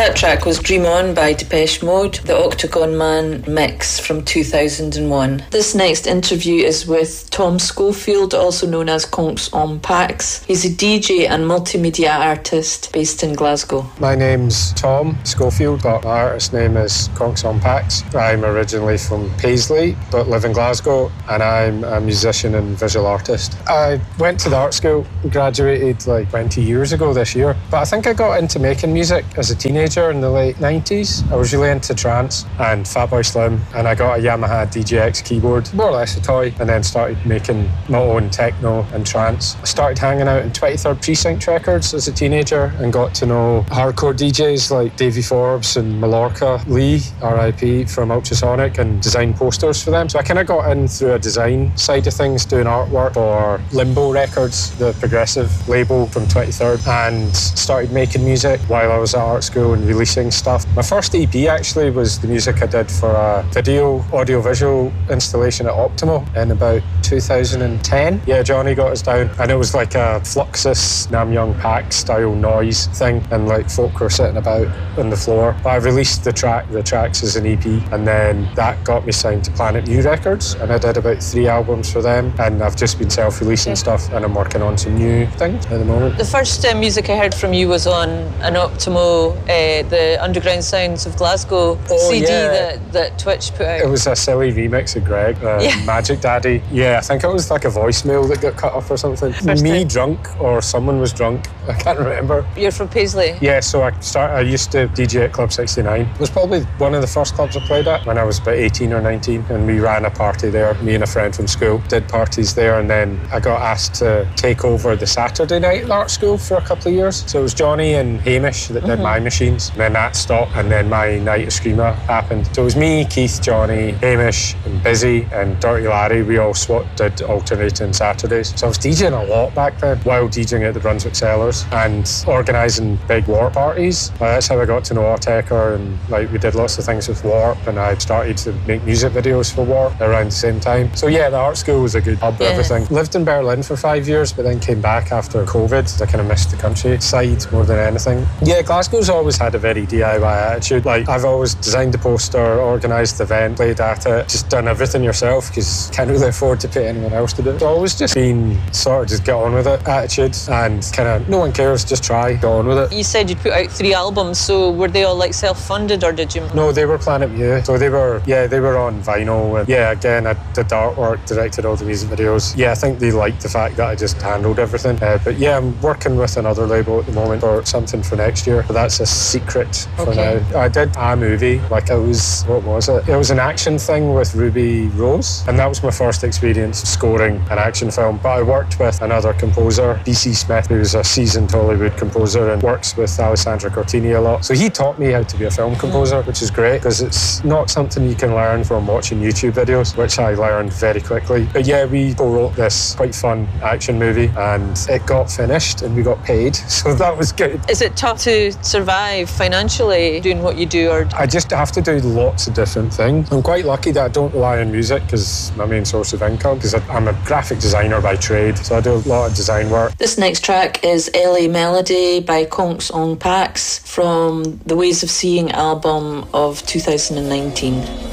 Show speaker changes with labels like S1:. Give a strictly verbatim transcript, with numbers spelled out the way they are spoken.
S1: That track was Dream On by Depeche Mode, the Octagon Man mix from two thousand one. This next interview is with Tom Schofield, also known as Conks on Pax. He's a D J and multimedia artist based in Glasgow.
S2: My name's Tom Schofield, but my artist name is Conks on Pax. I'm originally from Paisley, but live in Glasgow, and I'm a musician and visual artist. I went to the art school, graduated like twenty years ago this year, but I think I got into making music as a teenager in the late nineties. I was really into trance and Fatboy Slim, and I got a Yamaha D J X keyboard, more or less a toy, and then started making my own techno and trance. I started hanging out in twenty-third Precinct Records as a teenager and got to know hardcore D Js like Davey Forbes and Mallorca Lee, R I P, from Ultrasonic, and designed posters for them. So I kind of got in through a design side of things, doing artwork for Limbo Records, the progressive label from twenty-third, and started making music while I was at art school and releasing stuff. My first E P actually was the music I did for a video audio-visual installation at Optimo in about two thousand ten. Yeah, Johnny got us down, and it was like a Fluxus Nam Young Pack style noise thing, and like folk were sitting about on the floor. But I released the track, the tracks as an E P, and then that got me signed to Planet New Records, and I did about three albums for them, and I've just been self-releasing stuff, and I'm working on some new things at the moment.
S3: The first uh, music I heard from you was on an Optimo, uh, the Underground Sounds of Glasgow
S2: oh,
S3: C D
S2: yeah.
S3: that, that Twitch put out.
S2: It was a silly remix of Greg, uh,
S3: yeah.
S2: Magic Daddy. Yeah, I think it was like a voicemail that got cut off or something.
S3: First
S2: Me
S3: time.
S2: drunk, or someone was drunk, I can't remember.
S3: You're from Paisley?
S2: Yeah, so I start. I used to D J at Club sixty-nine. It was probably one of the first clubs I played at when I was about eighteen or nineteen, and we ran a party there. Me and a friend from school did parties there, and then I got asked to take over the Saturday night at art school for a couple of years. So it was Johnny and Hamish that did mm-hmm. my machines, and then that stopped, and then my Night of Screamer happened. So it was me, Keith, Johnny, Hamish, and Busy, and Dirty Larry. We all swap, did alternating Saturdays. So I was DJing a lot back then, while DJing at the Brunswick Cellars and organising big Warp parties. Uh, that's how I got to know Autechre, and like we did lots of things with Warp, and I started to make music videos for Warp around the same time. So yeah, the art school was a good hub for yeah. everything. Lived in Berlin for five years, but then came back after COVID. I kind of missed the countryside more than anything. Yeah, Glasgow's always had a very D I Y attitude. Like, I've always designed the poster, organised the event, played at it, just done everything yourself because you can't really afford to pay anyone else to do it. It's always just been sort of just get on with it attitude, and kind of no one cares, just try, go on with it.
S3: You said you'd put out three albums, so were they all like self-funded, or did you?
S2: No, they were Planet View. So they were, yeah, they were on vinyl. And yeah, again, I did the artwork, directed all the music videos. Yeah, I think they liked the fact that I just handled everything. Uh, but yeah, I'm working with another label at the moment for something for next year, but that's a secret for
S3: okay.
S2: now. I did a movie, like it was, what was it? It was an action thing with Ruby Rose, and that was my first experience scoring an action film. But I worked with another composer, B C Smith, who's a seasoned Hollywood composer and works with Alessandro Cortini a lot. So he taught me how to be a film composer, which is great because it's not something you can learn from watching YouTube videos, which I learned very quickly. But yeah, we co-wrote this quite fun action movie, and it got finished and we got paid, so that was good.
S3: Is it tough to survive financially doing what you do? Or
S2: I just have to do lots of different things. I'm quite lucky that I don't rely on music because my main source of income, because I'm a graphic designer by trade, so I do a lot of design work.
S1: This next track is L A Melody by Conks on Pax from the Ways of Seeing album of two thousand nineteen.